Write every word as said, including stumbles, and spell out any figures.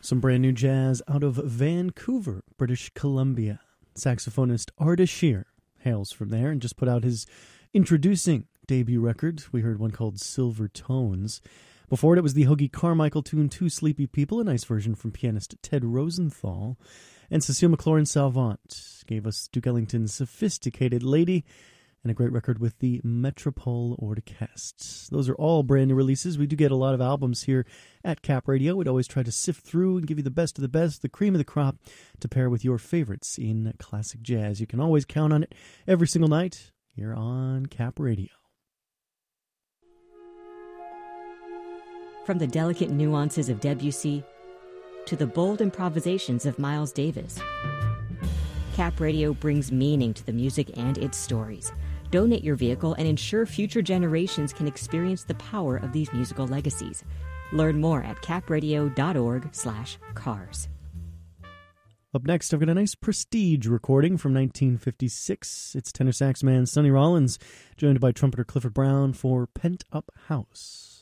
Some brand new jazz out of Vancouver, British Columbia. Saxophonist Arda Shear hails from there and just put out his introducing debut record. We heard one called Silver Tones. Before it, it was the Hoagie Carmichael tune Two Sleepy People, a nice version from pianist Ted Rosenthal. And Cecile McLaurin Salvant gave us Duke Ellington's Sophisticated Lady, and a great record with the Metropole Orchestre. Those are all brand new releases. We do get a lot of albums here at Cap Radio. We'd always try to sift through and give you the best of the best, the cream of the crop, to pair with your favorites in classic jazz. You can always count on it every single night here on Cap Radio. From the delicate nuances of Debussy to the bold improvisations of Miles Davis, Cap Radio brings meaning to the music and its stories. Donate your vehicle and ensure future generations can experience the power of these musical legacies. Learn more at capradio.org slash cars. Up next, I've got a nice Prestige recording from nineteen fifty-six. It's tenor sax man Sonny Rollins, joined by trumpeter Clifford Brown for Pent Up House.